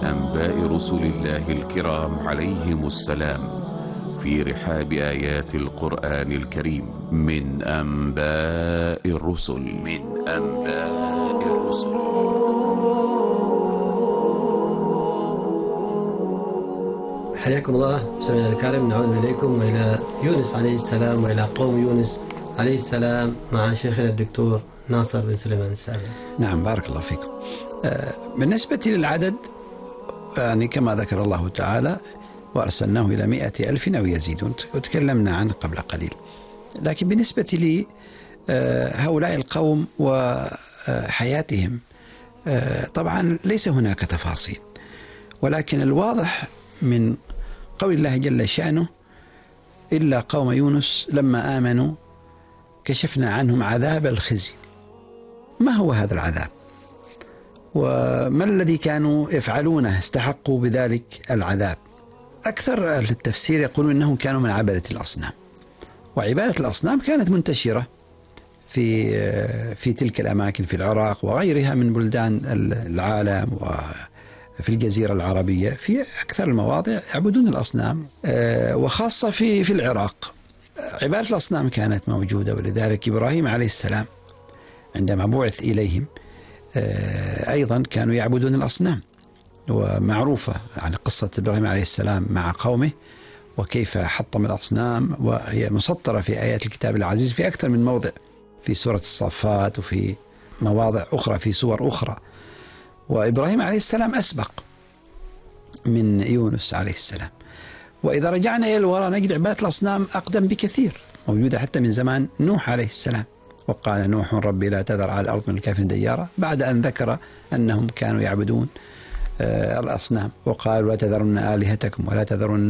أنباء رسل الله الكرام عليهم السلام في رحاب آيات القرآن الكريم من أنباء الرسل حياكم الله سمعنا الكريم. نعود إليكم وإلى يونس عليه السلام وإلى قوم يونس عليه السلام مع شيخنا الدكتور ناصر بن سليمان السعدي. نعم، بارك الله فيكم. بالنسبة للعدد يعني كما ذكر الله تعالى وأرسلناه إلى 100,000 أو يزيدون، وتكلمنا عنه قبل قليل. لكن بالنسبة لي هؤلاء القوم وحياتهم طبعا ليس هناك تفاصيل، ولكن الواضح من قول الله جل شأنه: إلا قوم يونس لما آمنوا كشفنا عنهم عذاب الخزي. ما هو هذا العذاب؟ وما الذي كانوا يفعلونه استحقوا بذلك العذاب؟ أكثر أهل التفسير يقولون إنهم كانوا من عبادة الأصنام، وعبادة الأصنام كانت منتشرة في تلك الأماكن في العراق وغيرها من بلدان العالم، وفي الجزيرة العربية في أكثر المواضع يعبدون الأصنام، وخاصة في العراق عبادة الأصنام كانت موجودة. ولذلك إبراهيم عليه السلام عندما بعث إليهم أيضا كانوا يعبدون الأصنام، ومعروفة عن قصة إبراهيم عليه السلام مع قومه وكيف حطم الأصنام، وهي مسطرة في آيات الكتاب العزيز في أكثر من موضع في سورة الصافات وفي مواضع أخرى في سور أخرى. وإبراهيم عليه السلام أسبق من يونس عليه السلام. وإذا رجعنا إلى الوراء نجد عبادة الأصنام أقدم بكثير، موجودة حتى من زمان نوح عليه السلام. وقال نوح: ربي لا تذر على الأرض من الكافرين ديارا، بعد أن ذكر أنهم كانوا يعبدون الأصنام. وقال: ولا تذرن آلهتكم ولا تذرن